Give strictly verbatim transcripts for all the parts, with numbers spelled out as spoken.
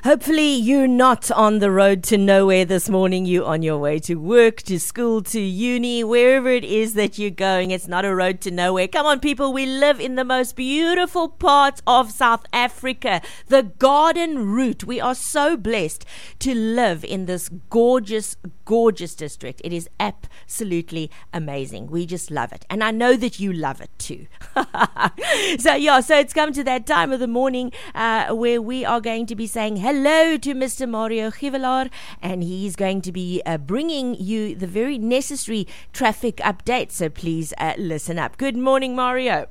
Hopefully you're not on the road to nowhere this morning. You're on your way to work, to school, to uni, wherever it is that you're going. It's not a road to nowhere. Come on, people. We live in the most beautiful part of South Africa, the Garden Route. We are so blessed to live in this gorgeous, gorgeous district. It is absolutely amazing. We just love it. And I know that you love it too. so, yeah, so it's come to that time of the morning uh, where we are going to be saying hello to Mister Mario Givelaar, and he's going to be uh, bringing you the very necessary traffic update. So please uh, listen up. Good morning, Mario.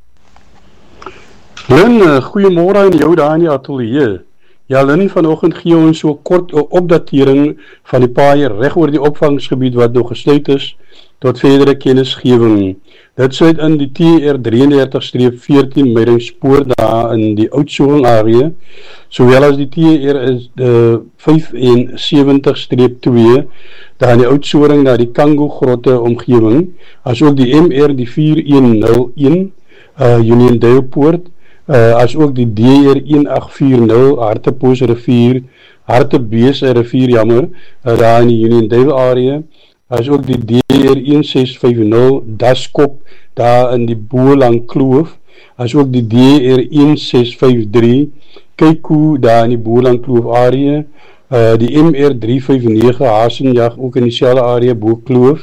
Lynn, uh, goeiemôre aan jou daar in die atelier. Ja, Lynn, vanoggend gee ons so kort uh, opdatering van die paaie reg oor die opvangsgebied wat nog gesluit is tot verdere kennisgewing. Dit sluit in die T R drieëndertig veertien meidingsspoor daar in die Oudtshoorn area, sowel as die T R uh, vyf en sewentig twee daar in die Oudtshoorn na die Kango grotte omgewing, as ook die M R die vier een nul een uh, Union Dale Poort, uh, as ook die D R een agt vier nul Hartbees rivier, Hartbees rivier jammer, uh, daar in die Union Dale area, as ook die D R een ses vyf nul Daskop daar in die Boelang Kloof, as ook die D R een ses vyf drie Keiku daar in die Boelang Kloof area, uh, die M R drie vyf nege Hasenjag ook in dieselfde area Boekloof,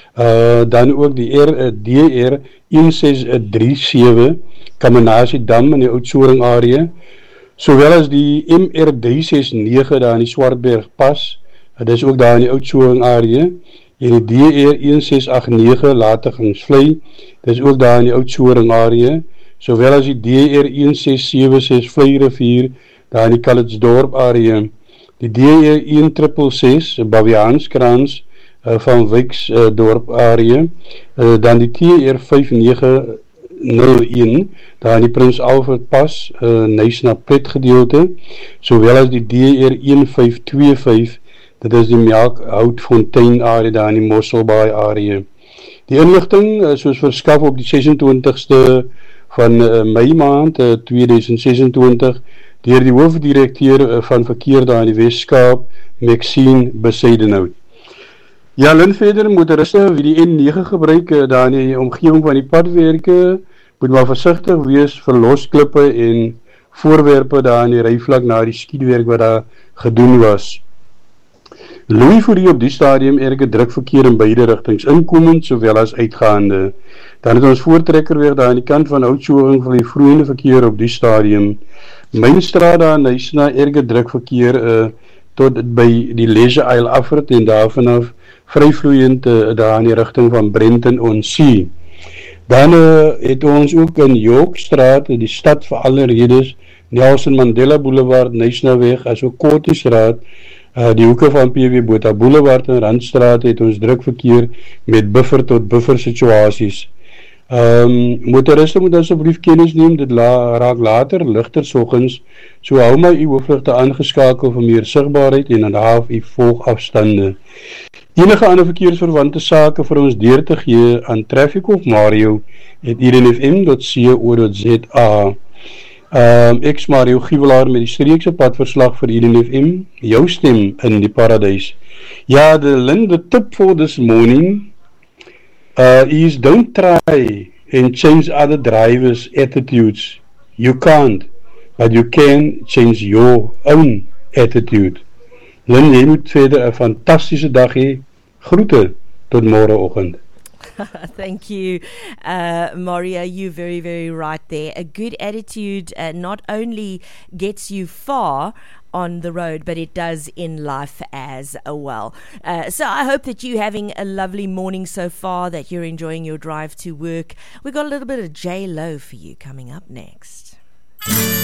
uh, dan ook die R, uh, D R een ses drie sewe Kamenasie Dam in die Oudtshoorn area, sowel as die M R drie ses nege daar in die Swartberg Pas, uh, dit is ook daar in die Oudtshoorn area, en die D R een ses agt nege Latigingsvlei, dit is ook daar in die Oudtshoorn area, sowel as die D R een ses sewe ses Vlei rivier, daar in die Calitzdorp area, die D R een ses ses ses Baviaanskrans uh, van Wyksdorp uh, area, uh, dan die T R vyf nege nul een, daar in die Prins Alfred Pas, uh, Nysna Pret gedeelte, sowel as die D R een vyf twee vyf, dit is die Melkhoutfontein area daar in die Mosselbaai area. Die inligting uh, soos verskaf op die sesentwintigste van uh, Mei maand uh, tweeduisend sesentwintig deur die hoofdirekteur uh, van verkeer daar in die Weskaap, Maxine Bezuidenhout. Ja, Lynn, verder motoriste wie die N nege gebruik uh, daar in die omgewing van die padwerke, moet maar versigtig wees vir losklippe en voorwerpe daar in die ryvlak na die skietwerk wat daar gedoen was. Louis Fourie op die stadium erge drukverkeer in beide rigtings, inkomend sowel as uitgaande. Dan het ons voortrekkerweg daar aan die kant van Oudtshoorn van die vroeënde verkeer op die stadium. Mynstraat daar in Nysna erge drukverkeer uh, tot by die Leisure Isle afrit en daar vanaf vryvloeiend uh, daar in die rigting van Brenton-on-Sea. Dan uh, het ons ook in Yorkstraat, die stad vir alle redes, Nelson Mandela Boulevard, Nysnaweg, as ook Kortiestraat, Uh, die hoeke van P W Botha Boulevard en Randstraat het ons drukverkeer met buffer tot buffer situasies. Um, motoriste moet asseblief kennis neem, dit la, raak later, lichter soggens, so hou my u hoofligte aangeskakel vir meer sigbaarheid en handhaaf u volgafstande. Enige ander verkeersverwante sake vir ons deur te gee aan Traffic of Mario at i r n f m dot co dot z a. Um, ek is Mario Givelaar met die streekse padverslag vir I D N F M, jou stem in die paradijs. Ja, the, the tip for this morning uh, is don't try and change other drivers' attitudes. You can't, but you can change your own attitude. Lynn, jy moet verder 'n fantastische dag hê. Groete tot morgenoggend. Thank you, uh, Mario. You're very, very right there. A good attitude uh, not only gets you far on the road, but it does in life as well. Uh, so I hope that you're having a lovely morning so far, that you're enjoying your drive to work. We've got a little bit of J Lo for you coming up next.